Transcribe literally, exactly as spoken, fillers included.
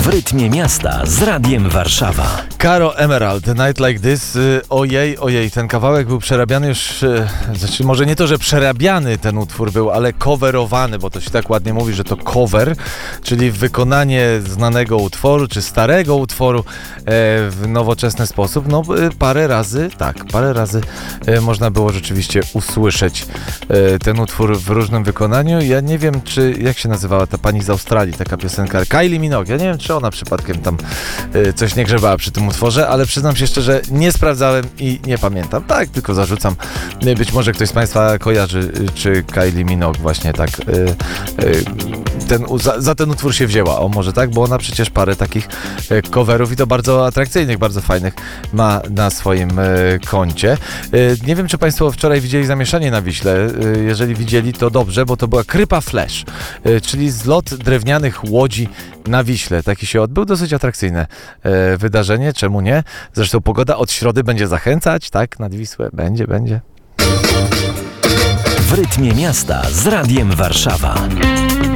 W rytmie miasta z Radiem Warszawa. Caro Emerald, Night Like This. Y, ojej, ojej, ten kawałek był przerabiany już, y, znaczy może nie to, że przerabiany ten utwór był, ale coverowany, bo to się tak ładnie mówi, że to cover, czyli wykonanie znanego utworu, czy starego utworu e, w nowoczesny sposób. No y, parę razy, tak, parę razy y, można było rzeczywiście usłyszeć y, ten utwór w różnym wykonaniu. Ja nie wiem, czy, jak się nazywała ta pani z Australii, taka piosenkarka, Kylie Minogue. Ja nie wiem, czy ona przypadkiem tam y, coś nie grzebała przy tym utworze, ale przyznam się szczerze, nie sprawdzałem i nie pamiętam. Tak, tylko zarzucam. Y, być może ktoś z Państwa kojarzy, y, czy Kylie Minogue właśnie tak y, y, ten, za, za ten utwór się wzięła. O, może tak, bo ona przecież parę takich y, coverów i to bardzo atrakcyjnych, bardzo fajnych ma na swoim y, koncie. Y, nie wiem, czy Państwo wczoraj widzieli zamieszanie na Wiśle. Y, jeżeli widzieli, to dobrze, bo to była Krypa Flash, y, czyli zlot drewnianych łodzi na Wiśle. Taki się odbył, dosyć atrakcyjne e, wydarzenie, czemu nie? Zresztą pogoda od środy będzie zachęcać, tak? Nad Wisłę będzie, będzie. W rytmie miasta z Radiem Warszawa.